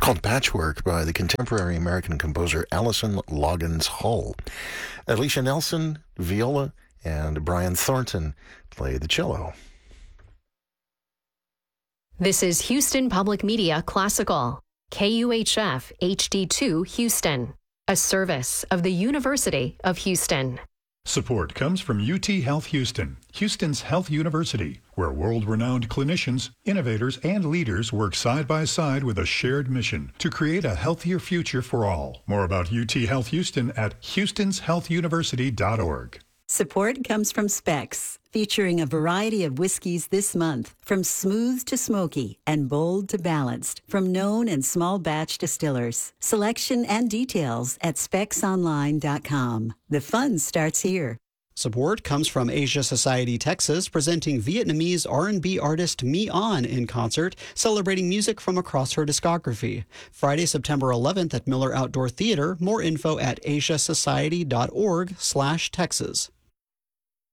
called Patchwork by the contemporary American composer Allison Loggins Hull. Alicia Nelson, viola, and Brian Thornton play the cello. This is Houston Public Media Classical, KUHF HD2 Houston, a service of the University of Houston. Support comes from UT Health Houston, Houston's health university, where world-renowned clinicians, innovators, and leaders work side by side with a shared mission to create a healthier future for all. More about UT Health Houston at houstonshealthuniversity.org. Support comes from Specs, featuring a variety of whiskeys this month, from smooth to smoky and bold to balanced, from known and small batch distillers. Selection and details at specsonline.com. The fun starts here. Support comes from Asia Society Texas, presenting Vietnamese R&B artist Mi An in concert, celebrating music from across her discography. Friday, September 11th at Miller Outdoor Theater. More info at asiasociety.org/Texas.